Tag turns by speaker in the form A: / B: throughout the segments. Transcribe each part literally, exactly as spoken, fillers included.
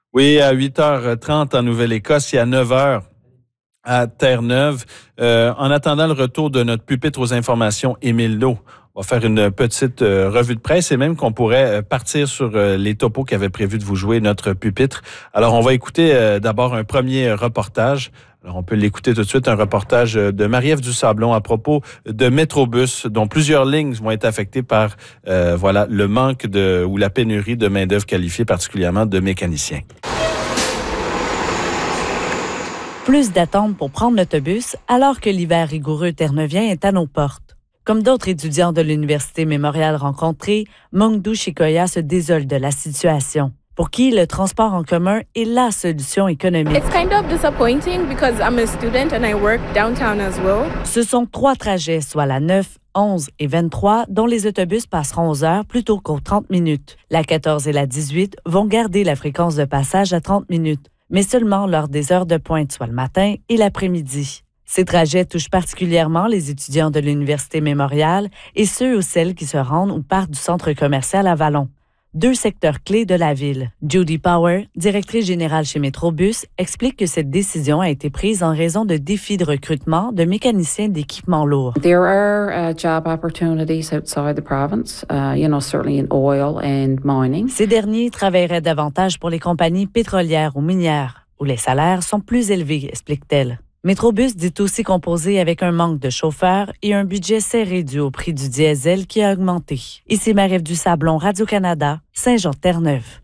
A: Oui, à huit heures trente en Nouvelle-Écosse et à neuf heures à Terre-Neuve. Euh, en attendant le retour de notre pupitre aux informations, Émile Lowe, on va faire une petite euh, revue de presse et même qu'on pourrait partir sur euh, les topos qu'avait prévu de vous jouer notre pupitre. Alors, on va écouter euh, d'abord un premier reportage. Alors, on peut l'écouter tout de suite, un reportage de Marie-Ève Dusablon à propos de Métrobus, dont plusieurs lignes vont être affectées par euh, voilà, le manque de ou la pénurie de main-d'œuvre qualifiée, particulièrement de mécaniciens.
B: Plus d'attentes pour prendre l'autobus alors que l'hiver rigoureux terneuvien est à nos portes. Comme d'autres étudiants de l'Université Mémorial rencontrés, Mungdu Shikoya se désole de la situation, pour qui le transport en commun est la solution économique.
C: It's kind of disappointing because I'm a student and I work downtown as well.
B: Ce sont trois trajets, soit la neuf, onze et vingt-trois, dont les autobus passeront aux heures plutôt qu'aux trente minutes. La quatorze et la dix-huit vont garder la fréquence de passage à trente minutes, mais seulement lors des heures de pointe, soit le matin et l'après-midi. Ces trajets touchent particulièrement les étudiants de l'Université Mémorial et ceux ou celles qui se rendent ou partent du centre commercial Avalon, deux secteurs clés de la ville. Judy Power, directrice générale chez Métrobus, explique que cette décision a été prise en raison de défis de recrutement de mécaniciens d'équipements lourds.
D: There are uh, job opportunities outside the province, uh, you know, certainly in oil and mining.
B: Ces derniers travailleraient davantage pour les compagnies pétrolières ou minières, où les salaires sont plus élevés, explique-t-elle. Métrobus dit aussi composer avec un manque de chauffeurs et un budget serré dû au prix du diesel qui a augmenté. Ici Marie-Ève Dusablon, Radio-Canada, Saint-Jean-Terre-Neuve.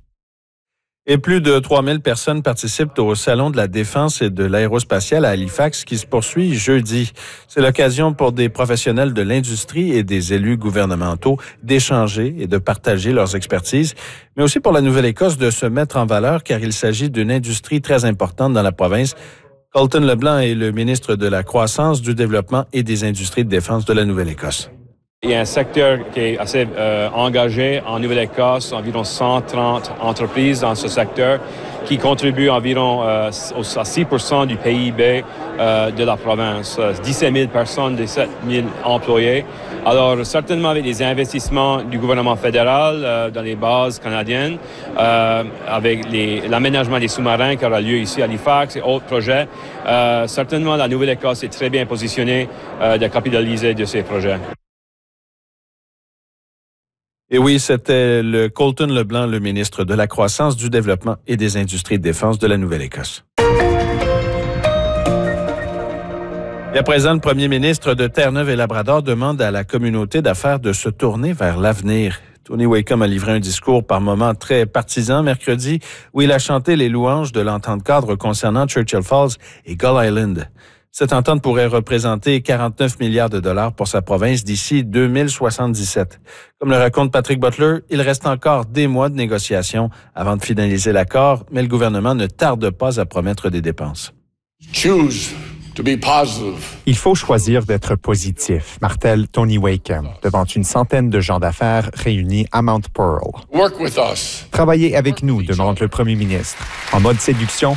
A: Et plus de trois mille personnes participent au Salon de la défense et de l'aérospatiale à Halifax qui se poursuit jeudi. C'est l'occasion pour des professionnels de l'industrie et des élus gouvernementaux d'échanger et de partager leurs expertises, mais aussi pour la Nouvelle-Écosse de se mettre en valeur car il s'agit d'une industrie très importante dans la province. Colton LeBlanc est le ministre de la Croissance, du Développement et des Industries de défense de la Nouvelle-Écosse.
E: Il y a un secteur qui est assez euh, engagé en Nouvelle-Écosse, environ cent trente entreprises dans ce secteur qui contribuent environ euh, à six pour cent du P I B euh, de la province, dix-sept mille personnes, dix-sept mille employés. Alors, certainement avec les investissements du gouvernement fédéral euh, dans les bases canadiennes, euh, avec les, l'aménagement des sous-marins qui aura lieu ici à Halifax et autres projets, euh, certainement la Nouvelle-Écosse est très bien positionnée euh, de capitaliser de ces projets.
A: Et oui, c'était le Colton LeBlanc, le ministre de la Croissance, du Développement et des Industries de défense de la Nouvelle-Écosse. Et à présent, le premier ministre de Terre-Neuve et Labrador demande à la communauté d'affaires de se tourner vers l'avenir. Tony Wakeham a livré un discours par moments très partisan mercredi où il a chanté les louanges de l'entente-cadre concernant Churchill Falls et Gull Island. Cette entente pourrait représenter quarante-neuf milliards de dollars pour sa province d'ici deux mille soixante-dix-sept. Comme le raconte Patrick Butler, il reste encore des mois de négociations avant de finaliser l'accord, mais le gouvernement ne tarde pas à promettre des dépenses.
F: Choose to be positive.
G: Il faut choisir d'être positif, martèle Tony Wakeham, devant une centaine de gens d'affaires réunis à Mount Pearl.
F: Work with us.
G: Travaillez avec nous, demande le premier ministre. En mode séduction,